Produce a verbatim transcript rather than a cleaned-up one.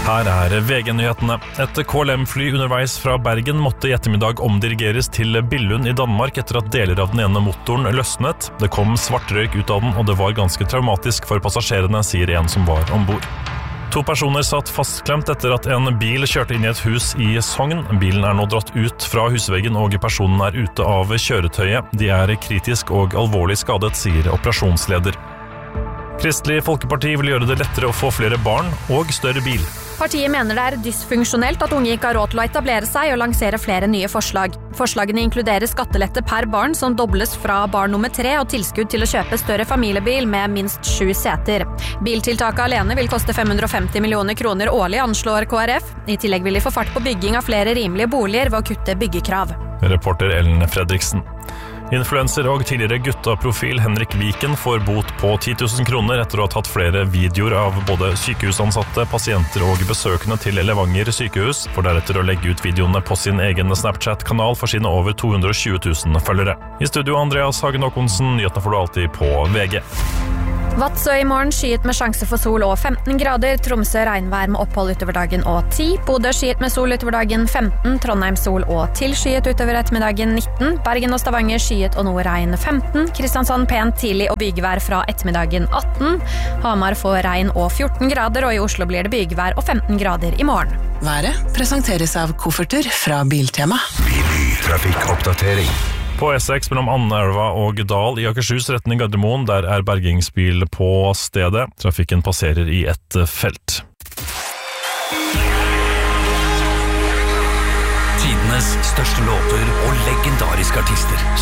Her er V G-nyhetene. Et K L M-fly underveis fra Bergen måtte i ettermiddag omdirigeres til Billund i Danmark etter at deler av den ene motoren løsnet. Det kom svart røyk ut av den, og det var ganske traumatisk for passasjerene, sier en som var ombord. To personer satt fastklemt etter at en bil kjørte inn i et hus i Sogn. Bilen er nå dratt ut fra husveggen, og personen er ute av kjøretøyet. De er kritisk og alvorlig skadet, sier operasjonsleder. Kristelig Folkeparti vil gjøre det lettere å få flere barn og større bil. Partiet mener det er dysfunksjonelt at unge ikke har råd til å etablere seg og lansere flere nye forslag. Forslagene inkluderer skattelette per barn som dobles fra barn nummer tre og tilskudd til å kjøpe større familiebil med minst sju seter. Biltiltaket alene vil koste fem hundre og femti millioner kroner årlig, anslår K R F. I tillegg vil de få fart på bygging av flere rimelige boliger ved å kutte byggekrav. Reporter Ellen Fredriksen. Influencer og tidligere guttaprofil Henrik Viken får bot på ti tusen kroner etter å ha tatt flere videoer av både sykehusansatte, pasienter og besøkende til Levanger sykehus, for deretter å legge ut videoene på sin egen Snapchat-kanal for sine over to hundre og tjue tusen følgere. I studio Andreas Hagen Håkonsen, nyhetene får du alltid på V G. Vadsø i morgen skyet med sjanse for sol og femten grader, Tromsø regnvær med opphold utover dagen og ti, Bodø skyet med sol utover dagen femten, Trondheim sol og tilskyet utover ettermiddagen nitten, Bergen og Stavanger skyet og noe regn femten, Kristiansand pent tidlig og bygevær fra ettermiddagen atten, Hamar får regn og fjorten grader, og i Oslo blir det bygevær og femten grader i morgen. Været presenteres av kofferter fra Biltema. Trafikkoppdatering. På E seks mellom Anneelva og Dal i Akershus retning Gardermoen, der er bergingsbil på stedet. Trafikken passerer i ett felt. Tidenes største låter og legendariske artister